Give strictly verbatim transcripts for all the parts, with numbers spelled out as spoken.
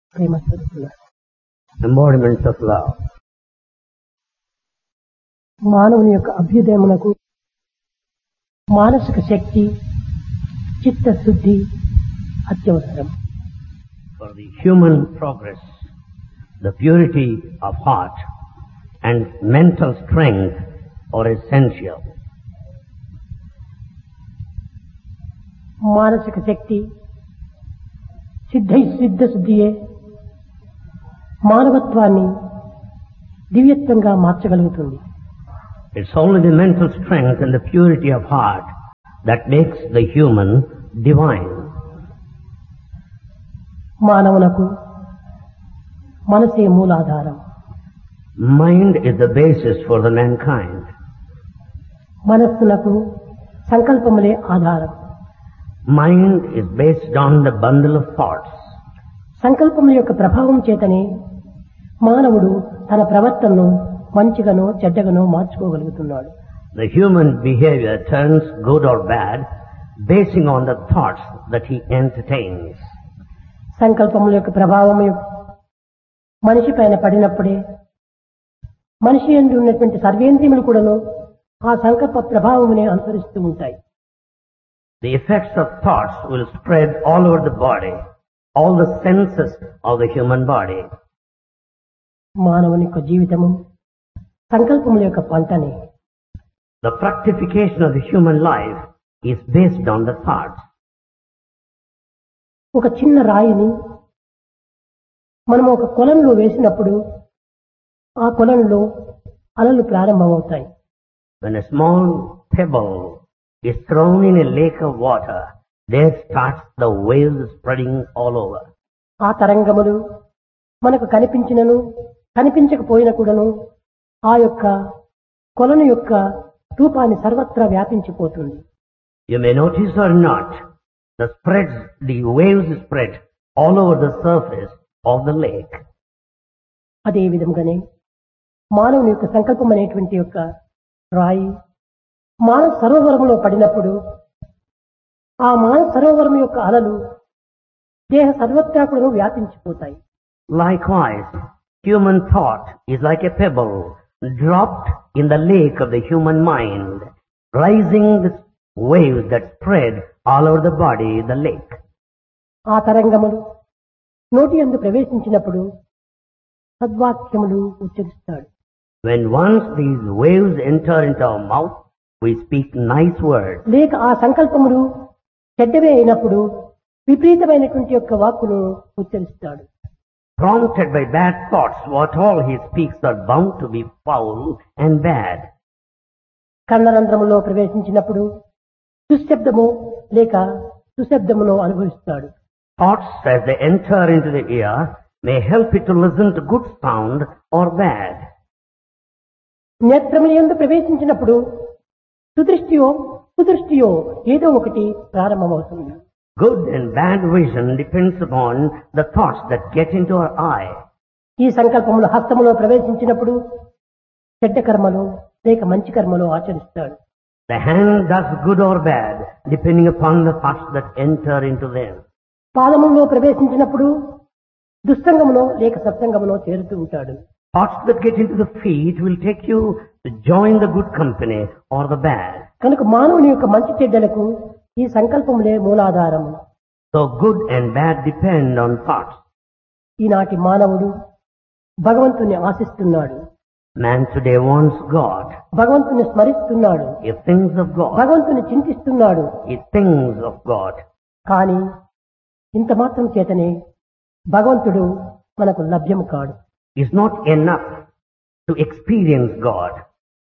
embodiments of love. మానవుని యొక్క అభ్యుదయమునకు మానసిక శక్తి చిత్తశుద్ధి అత్యవసరం. For the human progress, the purity of heart and mental strength are essential. మానసిక శక్తి సిద్ధి సిద్ధ శుద్ధియే మానవత్వాన్ని దివ్యత్వంగా మార్చగలుగుతుంది. It's only the mental strength and the purity of heart that makes the human divine. మానవునకు మనసే మూలాధారం. Mind is the basis for the mankind. మనస్సునకు సంకల్పములే ఆధారం. Mind is based on the bundle of thoughts. సంకల్పముల యొక్క ప్రభావం చేతనే మానవుడు తన ప్రవర్తనను మంచిగానో చెడ్డగానో మార్చుకోగలుగుతున్నాడు. The human behavior turns good or bad basing on the thoughts that he entertains. సంకల్పముల యొక్క ప్రభావం మనిషి పైన పడినప్పుడే మనిషి యందు ఉన్నటువంటి సర్వేంద్రియములు కూడాను ఆ సంకల్ప ప్రభావమునే అనుసరిస్తూ ఉంటాయి. The effects of thoughts will spread all over the body, all the senses of the human body. మానవుని యొక్క జీవితము సంకల్పముల యొక్క పంటనే. The fructification of the human life is based on the thoughts. ఒక చిన్న రాయిని మనం ఒక కొలంలో వేసినప్పుడు ఆ కొలంలో అలలు ప్రారంభమవుతాయి. When a small pebble is thrown in a lake of water, there starts the waves spreading all over. ఆ తరంగములు మనకు కనిపించినను కనిపించకపోయినా కూడాను ఆ యొక్క కొలను యొక్క రూపాన్ని సర్వత్రా వ్యాపించిపోతుంది. You may notice or not, the spreads, the waves spread all over the surface of the lake. అదే విధంగానే మానవుని యొక్క సంకల్పం అనేటువంటి యొక్క రాయి మానవ సరోవరంలో పడినప్పుడు ఆ మానవ సరోవరం యొక్క అలలు దేహ సర్వత్రా కూడా వ్యాపించిపోతాయి. Likewise, human thought is like a pebble dropped in the lake of the human mind, rising the waves that spread all over the body, the lake. ఆ తరంగములు నోటి యందు ప్రవేశించినప్పుడు సద్వాక్యములు ఉచ్చరిస్తాడు. When once these waves enter into our mouth, we speak nice words. లేక ఆ సంకల్పములు చెడ్డవే అయినప్పుడు విపరీతమైనటువంటి యొక్క వాక్కును ఉచ్చరిస్తాడు. Prompted by bad thoughts, what all he speaks are bound to be foul and bad. కర్ణరంధ్రములో ప్రవేశించినప్పుడు దుశ్శబ్దము లేక సుశబ్దమును అనుభవిస్తాడు. Thoughts as they enter into the ear may help it to listen to good sound or bad. నేత్రముల యందు ప్రవేశించినప్పుడు సుదృష్టియో కుదృష్టియో ఏదో ఒకటి ప్రారంభమవుతుంది. Good and bad vision depends upon the thoughts that get into our eye. ఈ సంకల్పములు హస్తములో ప్రవేశించినప్పుడు చెడ్డ కర్మలు లేక మంచి కర్మలు ఆచరిస్తాడు. The hand does good or bad depending upon the thoughts that enter into them. పాదములో ప్రవేశించినప్పుడు దుస్సంగములో లేక సత్సంగములో చేరుతూ ఉంటాడు. Thoughts that get into the feet will take you to join the good company or the bad. కనుక మానవుని యొక్క మంచి చెడ్డలకు ఈ సంకల్పములే మూలాధారము. So good and bad depend on thoughts. ఈనాటి మానవుడు భగవంతుని ఆశిస్తున్నాడు. Man today wants God. భగవంతుని స్మరిస్తున్నాడు. He thinks of God. భగవంతుని చింతిస్తున్నాడు. He thinks of God. కానీ ఇంత మాత్రం చేతనే భగవంతుడు మనకు లభ్యం కాడు. It's not enough to experience God.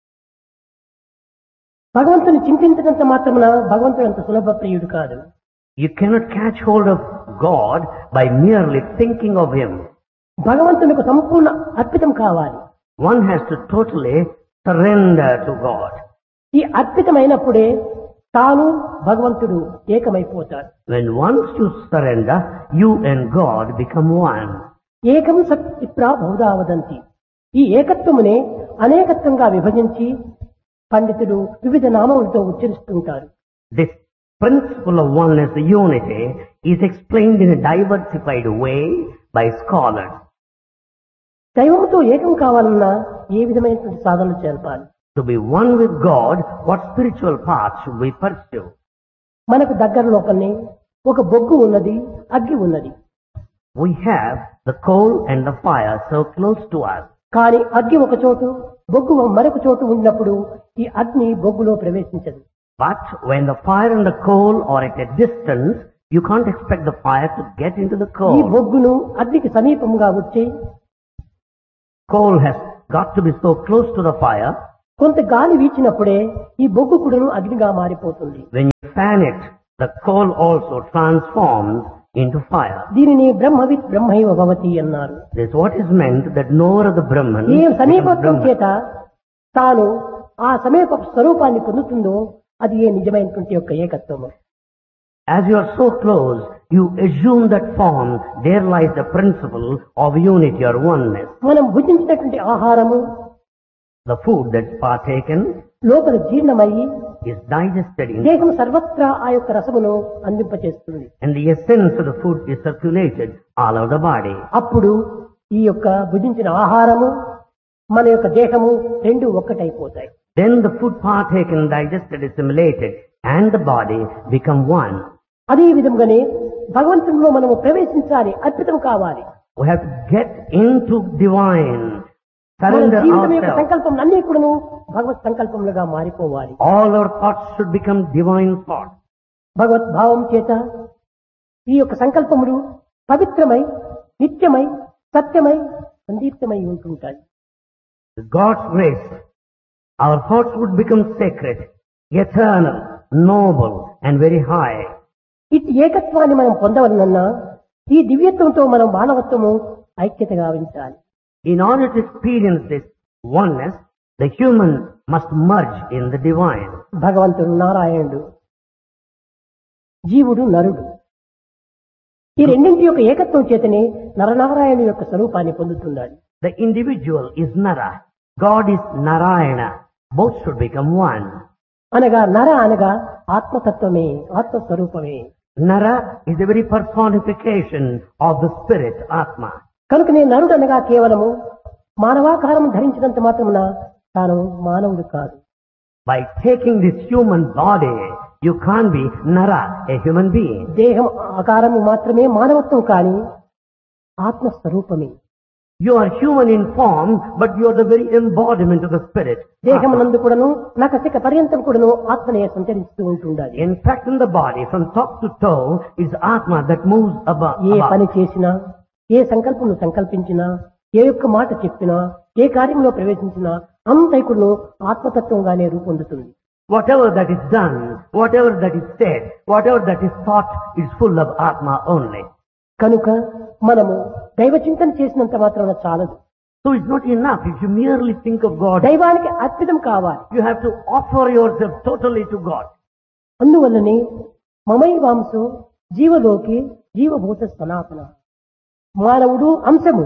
భగవంతుని చింతించినంత మాత్రమున భగవంతుడు అంత సులభ ప్రియుడు కాదు. You cannot catch hold of God by merely thinking of Him. భగవంతునికి సంపూర్ణ అర్పితం కావాలి. One has to totally surrender to God. ఈ అర్పితమైనప్పుడే తాను భగవంతుడు ఏకమైపోతాడు. When once you surrender, you and God become one. ఏకం సత్ విప్రా బహుధా వదంతి. ఈ ఏకత్వమునే అనేకత్వంగా విభజించి పండితులు వివిధ నామములతో ఉచ్చరిస్తుంటారు. This principle of oneness, the unity, is explained in a diversified way by scholars. దైవముతో ఏకం కావాలన్నా ఏ విధమైనటువంటి సాధనలు చేర్పాలి? To be one with God, what spiritual path should we pursue? మనకు దగ్గర లోపలనే ఒక బొగ్గు ఉన్నది, అగ్గి ఉన్నది. We have the coal and the fire so close to us. కానీ అగ్గి ఒక చోటు, బొగ్గు మరొక చోటు ఉన్నప్పుడు ఈ అగ్ని బొగ్గులో ప్రవేశించదు. But when the fire and the coal are at a distance, you can't expect the fire to get into the ఈ coal. బొగ్గును అగ్నికి సమీపంగా వచ్చి Coal has got to be so close to the fire. కొంత గాలి వీచినప్పుడే ఈ బొగ్గు కూడాను అగ్నిగా మారిపోతుంది. When you fan it, the coal also transforms into fire. దీనిని బ్రహ్మవిత్ బ్రహ్మైవ భవతి అన్నారు. This is what is meant that knower of the Brahman A becomes సమీపత్వం Brahman. చేత తాను ఆ సమీప స్వరూపాన్ని పొందుతుందో అది ఏ నిజమైనటువంటి యొక్క ఏకత్వము. As you are so close, you assume that form, there lies the principle of unity or oneness. మనం భుజించినటువంటి ఆహారము The food that's partaken లోపల జీర్ణమయ్యి is digested in, దేహం సర్వత్రా ఆ యొక్క రసమును అందింపచేస్తుంది. and the essence of the food is circulated all over the body. అప్పుడు ఈ యొక్క భుజించిన ఆహారము మన యొక్క దేహము రెండు ఒక్కటైపోతాయి. Then the food partaken, digested, assimilated, and the body become one. అదే విధంగానే భగవంతునిలో మనము ప్రవేశించాలి, అద్భుతం కావాలి. We have to get into divine, మన surrender జీవితం యొక్క ourselves. సంకల్పం అన్ని కూడాను భగవత్ సంకల్పములుగా మారిపోవాలి. All our thoughts should become divine thoughts. భగవత్ భావం చేత ఈ యొక్క సంకల్పములు పవిత్రమై, నిత్యమై, సత్యమై, సందీప్తమై ఉంటుంటాయి. With God's grace, our thoughts would become sacred, eternal, noble, and very high. ఇటు ఏకత్వాన్ని మనం పొందవలనన్నా ఈ దివ్యత్వంతో మనం మానవత్వము ఐక్యత గావించాలి. In order to experience this oneness, the human must merge in the divine. భగవంతుడు నారాయణుడు, జీవుడు నరుడు. ఈ రెండింటి యొక్క ఏకత్వం చేతనే నరనారాయణ యొక్క స్వరూపాన్ని పొందుతున్నాడు. The individual is Nara. God is Narayana. Both should become one. అనగా నర అనగా ఆత్మతత్వమే, ఆత్మస్వరూపమే. Nara is the very personification of the spirit, Atma. కనుకనే నరుడు అనగా కేవలము మానవాకారం ధరించినంత మాత్రమున తాను మానవుడు కాదు. By taking this human body, you can't be Nara, a human being. దేహం ఆకారము మాత్రమే మానవత్వం కాని ఆత్మస్వరూపమే. You are human in form, but you are the very embodiment of the spirit. దేహం Atma. నందు కూడాను నఖశిఖ పర్యంతం కూడాను ఆత్మనే సంచరిస్తూ ఉంటుండాలి. In fact, in the body, from top to toe, is Atma that moves above. A above. పని చేసినా, ఏ సంకల్పం సంకల్పించినా, ఏ యొక్క మాట చెప్పినా, ఏ కార్యంలో ప్రవేశించినా అంతైకుడును ఆత్మతత్వంగానే రూపొందుతుంది. Whatever that is done, whatever that is said, whatever that is thought is full of Atma only. కనుక మనము దైవ చింతన చేసినంత మాత్రాన చాలదు. So it's not enough if you merely think of God. దైవానికి అర్పితం కావాలి. You have to offer yourself totally to God. అందువల్లనే మమైవాంశో జీవలోకి జీవభూత సనాతన. మానవుడు అంశము,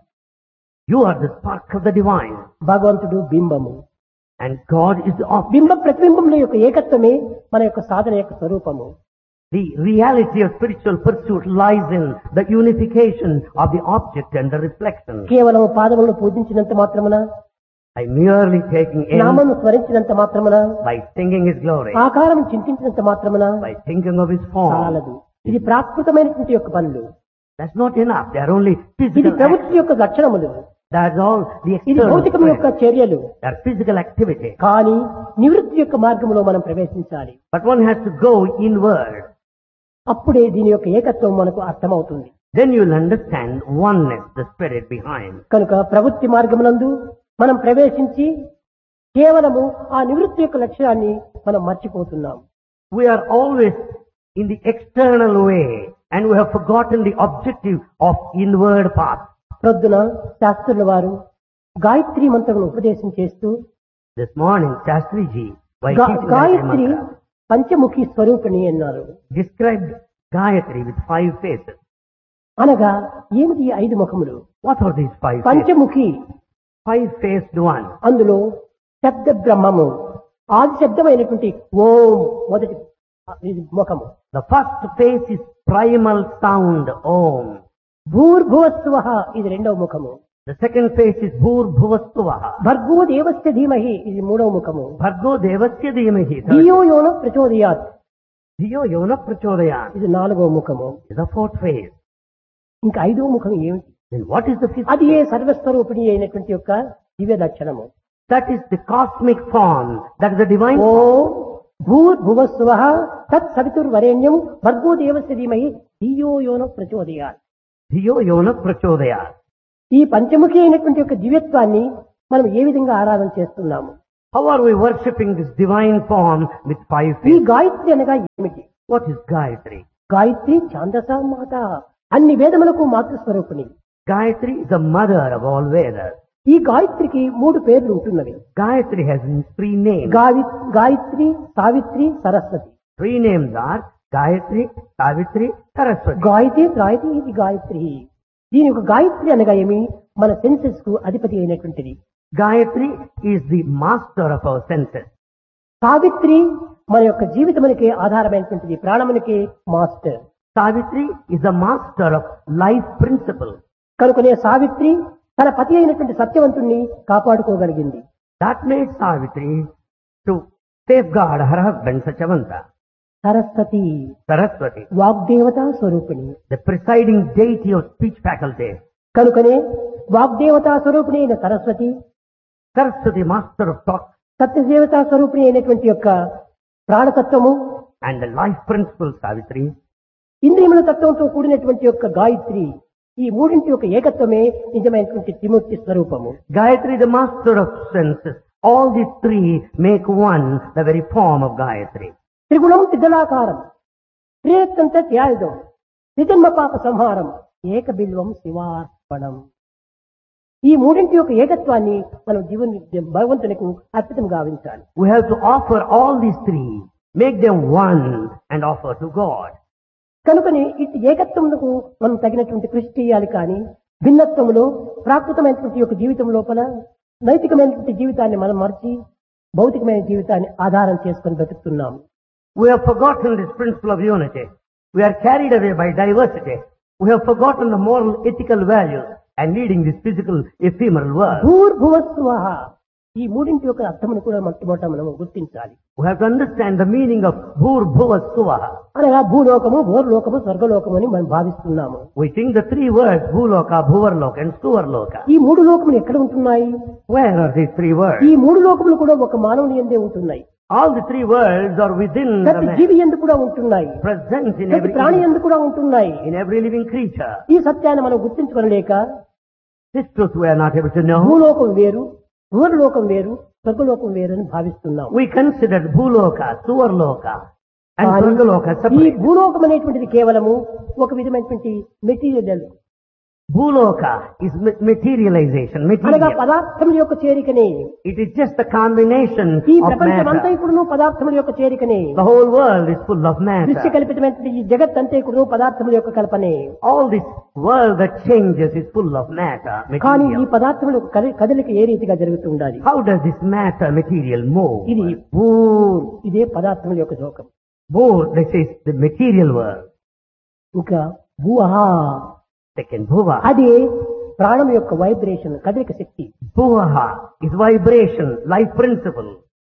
You are the spark of the divine. భగవంతుడు బింబము. And God is the object. బింబ ప్రతిబింబముల యొక్క ఏకత్వమే మన యొక్క సాధన యొక్క స్వరూపము. The reality of spiritual pursuit lies in the unification of the object and the reflection. కేవలం పాదములను పూజించినంత మాత్రమున, By merely taking in, నామను స్మరించినంత మాత్రమున, by singing His glory, ఆకారం చింతించినంత మాత్రమున by thinking of His form, చాలదు. ఇది ప్రాకృతమైనటువంటి యొక్క పనులు. that's not enough. They are only ఇది physical acts. ప్రవృత్తి యొక్క లక్షణములు. That's all the ఇది external భౌతికం యొక్క things. చర్యలు. They are physical activity. కానీ నివృత్తి యొక్క మార్గంలో మనం ప్రవేశించాలి. But one has to go inward. అప్పుడే దీని యొక్క ఏకత్వం మనకు అర్థమవుతుంది. Then you'll understand oneness, the spirit behind. కనుక ప్రవృత్తి మార్గమునందు మనం ప్రవేశించి కేవలము ఆ నివృత్తి యొక్క లక్ష్యాన్ని మనం మర్చిపోతున్నాం. We are always in the external way and we have forgotten the objective of inward path. ప్రొద్దున శాస్త్రుల వారు గాయత్రి మంత్రమును ఉపదేశం చేస్తూ This morning, Shastri Ji, by గా- teaching Gayatri Gayatri Mantra, Panchamukhi స్వరూపిణి అన్నారు. described Gayatri with five faces. అనగా ఏమిటి ఈ ఐదు ముఖములు? What are these five faces? Panchamukhi, Five-faced one. అందులో శబ్ద బ్రహ్మము, ఆది శబ్దమైనటువంటి ఓం మొదటి ఇది ముఖము. The first phase is primal sound, Om. భూర్భువస్సువః ఇది రెండవ ముఖము. The second phase is Bhur Bhuvastuvah. భర్గో దేవస్య ధీమహి ఇది మూడవ ముఖము. Bhargo Devasya Dhimahi. ధియో యోన ప్రచోదయాత్ Dhiyo Yona Prachodayat ఇది నాలుగవ ముఖము. is the fourth phase. ఇంకా ఐదవ ముఖం ఏమిటి? Then what is the fifth అది ఏ phase? సర్వస్వరూపిణి అయినటువంటి యొక్క దివ్య లక్షణము. That is the cosmic form. That is the divine oh form. భూర్భువస్సువః తత్ సవితుర్వరేణ్యం భర్గో దేవస్య ధీమహి ధియో యోన ప్రచోదయాత్. Dhiyo Yona Prachodayat. ఈ పంచముఖి అయినటువంటి యొక్క దివ్యత్వాన్ని మనం ఏ విధంగా ఆరాధన చేస్తున్నాము? How are we worshipping this divine form with five ఈ faces? గాయత్రి అనగా ఏమిటి? What is Gayatri? గాయత్రి ఛాందస మాత, అన్ని వేదములకు మాతృస్వరూపిణి. Gayatri is the mother of all Vedas. ఈ గాయత్రికి మూడు పేర్లు ఉంటున్నవి. Gayatri has three names. Gavi Gayatri, Savitri, Saraswati. Three names are Gayatri, Savitri, Saraswati. Gayatri Gayatri ఇది గాయత్రి. దీని యొక్క గాయత్రి అనగా ఏమి? మన సెన్సెస్ కు అధిపతి అయినటువంటిది. Gayatri is the master of our senses. Savitri మన యొక్క జీవితమునికి ఆధారమైనటువంటిది, ప్రాణమునికి master. Savitri is the master of life principle. కనుకనే సావిత్రి తన పతి అయినటువంటి సత్యవంతుణ్ణి కాపాడుకోగలిగింది. That made Savitri to safeguard her husband Satyavanta. Saraswati Saraswati, వాగ్దేవతా స్వరూపిణి. the presiding deity of speech faculty. కనుకనే వాగ్దేవతా స్వరూపిణి అయిన Saraswati, Saraswati, master of talk, సత్యదేవతా స్వరూపిణి అయినటువంటి యొక్క ప్రాణతత్వము, and the life principle Savitri. ఇంద్రియముల తత్వంతో కూడినటువంటి యొక్క గాయత్రి, ఈ మూడింటి యొక్క ఏకత్వమే నిజమైనటువంటి త్రిమూర్తి స్వరూపము. Gayatri, the master of senses. All these three make one, the very form of Gayatri. త్రిగుణం త్రిదళాకారం, త్రియత్తంత త్యాయుధం, త్రిజన్మ పాప సంహారం, ఏక బిల్వం శివార్పణం. ఈ మూడింటి యొక్క ఏకత్వాన్ని మనం జీవన భగవంతునికి అర్పితం గావించాలి. We have to offer all these three, make them one, and offer to God. కనుకని ఇటు ఏకత్వములకు మనం తగినటువంటి కృషి చేయాలి. కానీ భిన్నత్వములో ప్రాకృతమైనటువంటి యొక్క జీవితం లోపల నైతికమైనటువంటి జీవితాన్ని మనం మర్చి భౌతికమైన జీవితాన్ని ఆధారం చేసుకొని బతుకుతున్నాం. We have forgotten this principle of unity. We are carried away by diversity. We have forgotten the moral, ethical values and leading this physical, ephemeral world. భూర్భువస్సువః ఈ మూడింటి యొక్క అర్థమును కూడా మొట్టమొదట మనం గుర్తించాలి. We have to understand the meaning of Bhur Bhuva Suvaha. అనగా భూలోకము, భూర్లోకము, స్వర్గలోకము అని మనం భావిస్తున్నాము. We think the three words Bhuloka, Bhuvarloka and Suvarloka. ఈ మూడు లోకములు ఎక్కడ ఉంటున్నాయి? Where are these three words? ఈ మూడు లోకములు కూడా ఒక మానవుని యందే ఉంటున్నాయి. All the three words are within the ప్రతి man, జీవి యందు కూడా ఉంటున్నాయి. present in ప్రతి every ప్రాణి యందు కూడా ఉంటున్నాయి. in every living creature. ఈ సత్యాన్ని మనం గుర్తించుకోలేక This truth we are not able to know. భూలోకం వేరు, భూర్లోకం వేరు, స్వర్గలోకం వేరు అని భావిస్తున్నాం. We considered Bhuloka, Suvarloka and కానీ Swargaloka ఈ separate. భూలోకం అనేటువంటిది కేవలము ఒక విధమైనటువంటి material, Bhuloka is ma- materialization, అనగా material. పదార్థముల యొక్క చేరికనే. It is just the combination ఈ of ప్రపంచం అంతా matter. ఇప్పుడు పదార్థముల యొక్క చేరికనే. The whole world is full of దృశ్య matter. కల్పితమైనటువంటి ఈ జగత్ అంతా ఇప్పుడు పదార్థముల యొక్క కల్పనే. All this world that changes is full of matter, కానీ ఈ material. పదార్థముల యొక్క కదలి- కదలిక ఏ రీతిగా జరుగుతుండాలి? How does this matter, material move? ఇది భూర్, ఇదే పదార్థముల యొక్క లోకం. Both, this is the material world. ఇంకా భూహా, Second, Bhuva. అది ప్రాణం యొక్క వైబ్రేషన్, కదలిక శక్తి. Bhuvaha is vibration, life principle.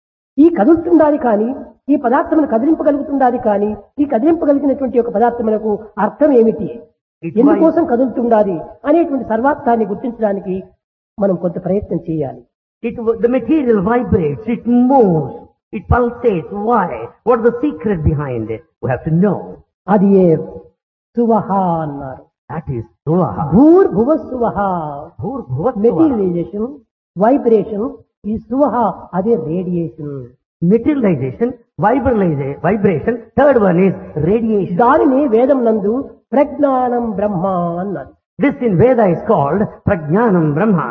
ఈ కదులుతుండాలి కానీ, ఈ పదార్థమును కదిలింపగలుగుతుండాలి కానీ, ఈ కదిలింపగలిగినటువంటి యొక్క పదార్థములకు అర్థం ఏమిటి, It's ఎందుకోసం కదులుతుండాలి అనేటువంటి సర్వార్థాన్ని గుర్తించడానికి మనం కొంత ప్రయత్నం చేయాలి. It, the material vibrates, it moves, it pulsates. Why? What is the secret behind it? We have to know. అది ఏ సువహ అన్నారు. That is Suvaha. భూర్ భువ సువహ. Bhur Bhuva Suvaha. Materialisation, vibration, ఈ సువహ అదే radiation. Materialization, vibration, vibration. Third one is radiation. దానిని వేదం నందు ప్రజ్ఞానం బ్రహ్మ అన్నారు. This in Veda is called Prajnanam Brahma.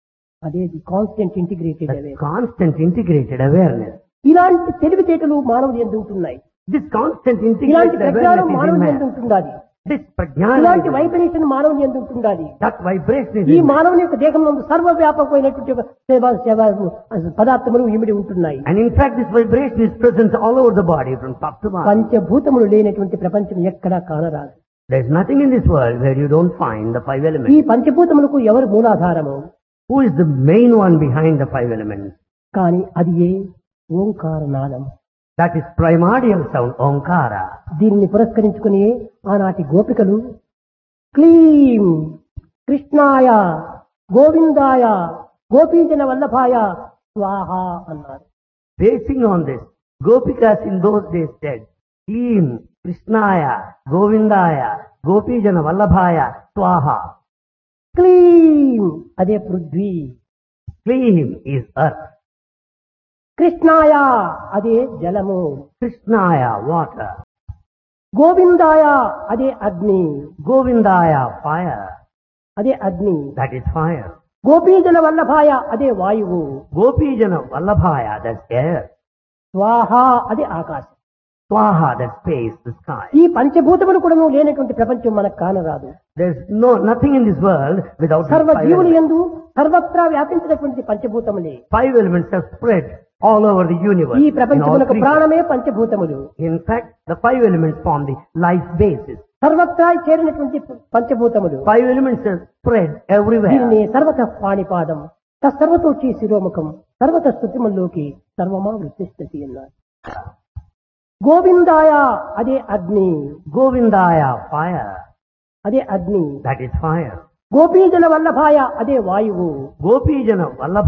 అదే constant integrated The constant integrated awareness. ఇలాంటి తెలివితేటలు మానవులు ఎందు ఉంటున్నాయి. This constant ఇలాంటి integrated ప్రజ్ఞానం awareness is in మానవులు ఎందు man. ఉంటున్నది. This prajnana, ఇలాంటి is- వైబ్రేషన్ మానవుని ఎందుకు ఉండాలి? that vibration is ఈ in- మానవుని యొక్క దేహంలో సర్వవ్యాపకమైనటువంటి ఒక సేవ సేవ పదార్థములు ఇమిడి ఉంటున్నాయి. And in fact, this vibration is present all over the body from top to bottom. పంచభూతములు లేనటువంటి ప్రపంచం ఎక్కడా కానరాదు. There is nothing in this world where you don't find the five ఈ elements. పంచభూతములకు ఎవరు మూలాధారము? Who is the main one behind the five elements? కానీ అది ఏ ఓంకార నాదం. That is primordial sound, Omkara. దీనిని పురస్కరించుకుని ఆనాటి గోపికలు క్లీం కృష్ణాయ గోవిందాయ గోపీజన వల్లభాయ స్వాహ అన్నారు. Basing on this, Gopikas in those days said, Klim, Krishnaya, Govindaya, Gopijana Vallabhaya, Swaha. క్లీం అదే పృథ్వీ, Klim is earth, కృష్ణాయ అదే జలము, Krishnaya, water, గోవిందాయ అదే అగ్ని, Govindaya, fire, అదే అగ్ని, that is fire. గోపీజన వల్లభాయ అదే వాయువు, Gopijana Vallabhaya, that's air. స్వాహ అదే ఆకాశం. Swaha, that space, the sky. ఈ పంచభూతములు కూడా లేనటువంటి ప్రపంచం మనకు కానరాదు. There's no nothing in this world without these సర్వ five జీవులు elements. యందు సర్వత్రా వ్యాపించినటువంటి పంచభూతములే. Five elements are spread all over the universe. ఈ in all ప్రపంచములకు creatures. ప్రాణమే పంచభూతములు. In fact, the five elements form the life basis. సర్వత్రా చేరినటువంటి పంచభూతములు. Five elements are spread everywhere. దీనిని సర్వత పాణిపాదం తత్సర్వతోచి శిరోముఖం సర్వత స్థుతిముల్లోకి సర్వమా వృత్తిస్థితి అన్నారు. గోవిందాయ అదే అగ్ని, Govindaya, fire, అదే అగ్ని. that is fire. గోపీజన వల్లభాయ అదే వాయువు. Gopijana Vallabhaya.